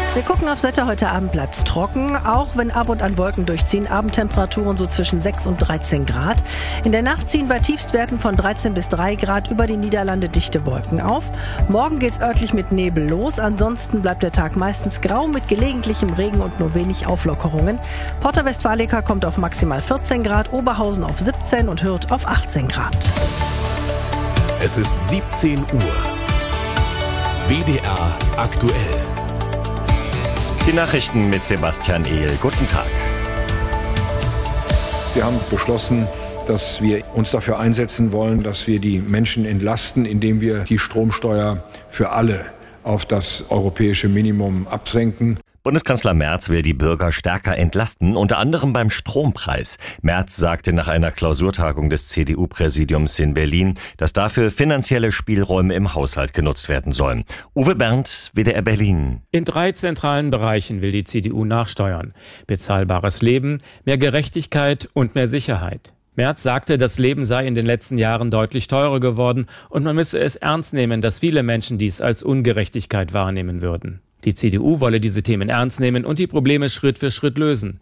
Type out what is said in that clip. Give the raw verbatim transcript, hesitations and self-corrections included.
Wir gucken aufs Wetter. Heute Abend bleibt es trocken, auch wenn ab und an Wolken durchziehen. Abendtemperaturen so zwischen sechs und dreizehn Grad. In der Nacht ziehen bei Tiefstwerten von dreizehn bis drei Grad über die Niederlande dichte Wolken auf. Morgen geht es örtlich mit Nebel los. Ansonsten bleibt der Tag meistens grau mit gelegentlichem Regen und nur wenig Auflockerungen. Porta Westfalica kommt auf maximal vierzehn Grad, Oberhausen auf siebzehn und Hürth auf achtzehn Grad. Es ist siebzehn Uhr. W D R aktuell. Die Nachrichten mit Sebastian Ehl. Guten Tag. Wir haben beschlossen, dass wir uns dafür einsetzen wollen, dass wir die Menschen entlasten, indem wir die Stromsteuer für alle auf das europäische Minimum absenken. Bundeskanzler Merz will die Bürger stärker entlasten, unter anderem beim Strompreis. Merz sagte nach einer Klausurtagung des C D U-Präsidiums in Berlin, dass dafür finanzielle Spielräume im Haushalt genutzt werden sollen. Uwe Berndt, W D R Berlin. In drei zentralen Bereichen will die C D U nachsteuern. Bezahlbares Leben, mehr Gerechtigkeit und mehr Sicherheit. Merz sagte, das Leben sei in den letzten Jahren deutlich teurer geworden und man müsse es ernst nehmen, dass viele Menschen dies als Ungerechtigkeit wahrnehmen würden. Die C D U wolle diese Themen ernst nehmen und die Probleme Schritt für Schritt lösen.